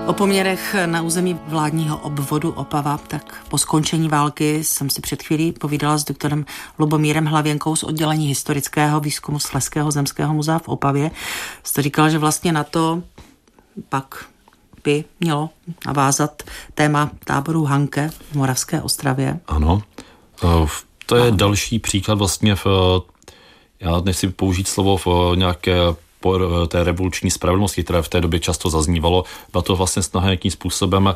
O poměrech na území vládního obvodu Opava, tak po skončení války jsem si před chvílí povídala s doktorem Lubomírem Hlavěnkou z oddělení historického výzkumu Slezského zemského muzea v Opavě. Jste říkal, že vlastně na to pak by mělo navázat téma táboru Hanke v Moravské Ostravě. Ano, to je další příklad vlastně já nechci použít slovo v nějaké té revoluční spravedlnosti, které v té době často zaznívalo. Byla to vlastně snaha nějakým způsobem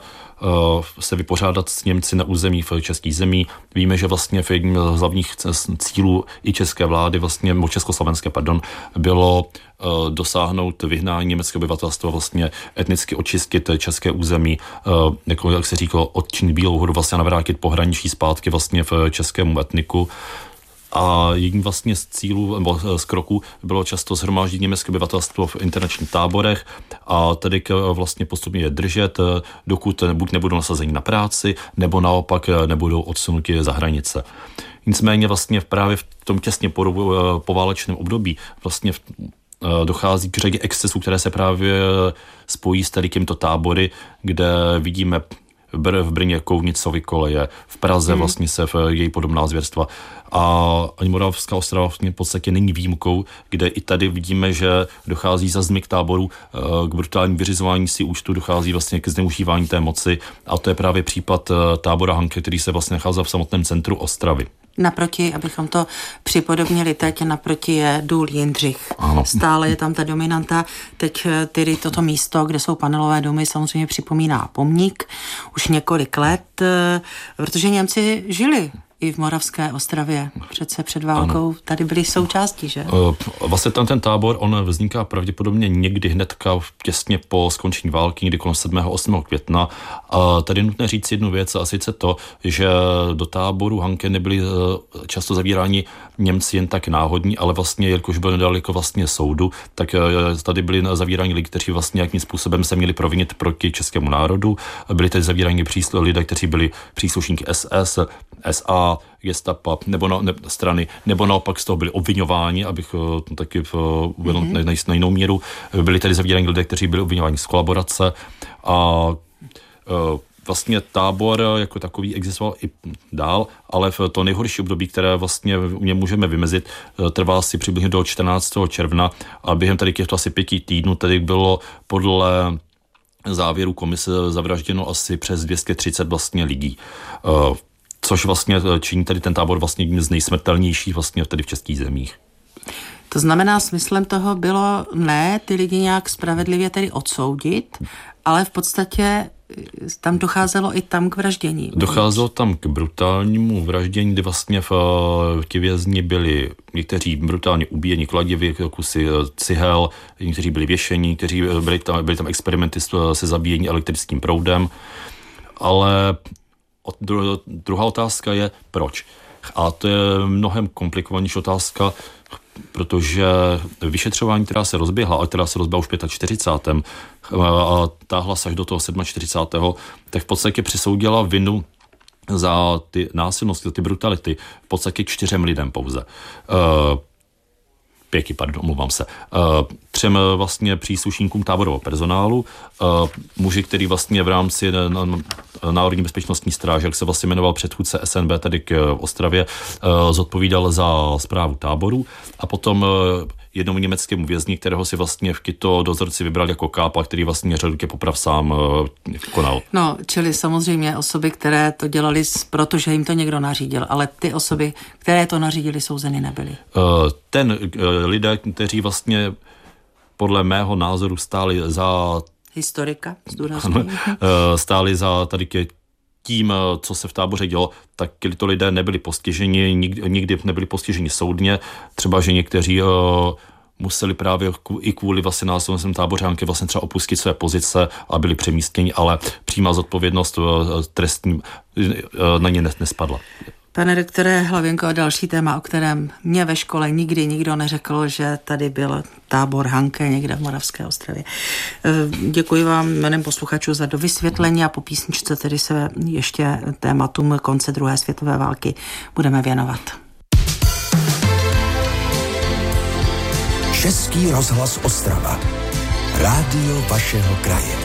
se vypořádat s Němci na území v českých zemí. Víme, že vlastně v jedním z hlavních cílů i české vlády, vlastně československé, bylo dosáhnout vyhnání německého obyvatelstva, vlastně etnicky očistit české území, jako jak se říkalo, odčinit Bílou horu, vlastně navrátit pohraničí zpátky vlastně v českému etniku. A jedním vlastně z cílů nebo z kroků bylo často shromáždit německé obyvatelstvo v internačních táborech a tedy vlastně postupně je držet, dokud buď nebudou nasazeni na práci, nebo naopak nebudou odsunuti za hranice. Nicméně vlastně právě v tom těsně poválečném období vlastně dochází k řadě excesů, které se právě spojí s tady těmito tábory, kde vidíme v Brně Kounicovi koleje, v Praze vlastně se její podobná zvěrstva. A ani Moravská Ostrava v podstatě není výjimkou, kde i tady vidíme, že dochází za zmy k táboru, k brutálním vyřizování si účtu, dochází vlastně k zneužívání té moci a to je právě případ tábora Hanke, který se vlastně nachází v samotném centru Ostravy. Naproti, abychom to připodobnili teď, naproti je důl Jindřich. Ano. Stále je tam ta dominanta. Teď tedy toto místo, kde jsou panelové domy, samozřejmě připomíná pomník už několik let, protože Němci žili i v Moravské Ostravě. Přece před válkou ano. Tady byli součástí, že? Vlastně ten tábor, on vzniká pravděpodobně někdy hnedka těsně po skončení války, někdy kolem 7. 8. května. A tady je nutné říct jednu věc, a sice to, že do táboru Hanke nebyli často zavíráni Němci jen tak náhodní, ale vlastně, jelikož byl nedaleko vlastně soudu, tak tady byli zavíráni lidi, kteří vlastně nějakým způsobem se měli provinit proti českému národu. Byli tady zavíráni lidé, kteří byli příslušníky SS, SA, gestapa strany, nebo naopak z toho byli obviňováni, abych taky uvedl na jinou míru. Byli tady zavíráni lidé, kteří byli obviňováni z kolaborace a vlastně tábor jako takový existoval i dál, ale v to nejhorší období, které vlastně u něj můžeme vymezit, trvá asi přibližně do 14. června a během tady těchto asi 5 týdnů tady bylo podle závěru komise zavražděno asi přes 230 vlastně lidí. Což vlastně činí tady ten tábor vlastně jedním z nejsmrtelnějších vlastně tady v českých zemích. To znamená, smyslem toho bylo ne ty lidi nějak spravedlivě tedy odsoudit, ale v podstatě tam docházelo i tam k vraždění. Docházelo tam k brutálnímu vraždění, kdy vlastně ti vězni byli někteří brutálně ubíjeni kladivy, kusy cihel, někteří byli věšení, někteří byli tam experimenty se zabíjení elektrickým proudem, ale druhá otázka je proč. A to je mnohem komplikovanější otázka, protože vyšetřování, která se rozběhla, a která se rozběhla už v 45. a táhla se až do toho 47. tak v podstatě přisoudila vinu za ty násilnosti, za ty brutality v podstatě 4 lidem pouze. 5, omlouvám se. 3 vlastně příslušníkům táborového personálu, muži, který vlastně v rámci Národní bezpečnostní stráže, jak se vlastně jmenoval předchůdce SNB tady k Ostravě, zodpovídal za správu táboru a potom jednomu německému vězni, kterého si vlastně v Kyto dozorci vybral jako kápa, který vlastně řadu poprav sám konal. No, čili samozřejmě osoby, které to dělali, protože jim to někdo nařídil, ale ty osoby, které to nařídili, souzeny nebyly. Lidé, kteří vlastně podle mého názoru stáli za... Historika, zdůrazňuji. Stáli za tady tím, co se v táboře dělo, tak tyto lidé nebyli postiženi, nikdy nebyli postiženi soudně, třeba, že někteří museli právě i kvůli vlastně násilnostním táboře Hanke vlastně třeba opustit své pozice a byli přemístěni, ale přímá zodpovědnost trestní na ně nespadla. Pane doktore Hlavěnko, a další téma, o kterém mě ve škole nikdy nikdo neřekl, že tady byl tábor Hanke někde v Moravské Ostravě. Děkuji vám jménem posluchačů za dovysvětlení a po písničce tedy se ještě tématům konce druhé světové války budeme věnovat. Český rozhlas Ostrava. Rádio vašeho kraje.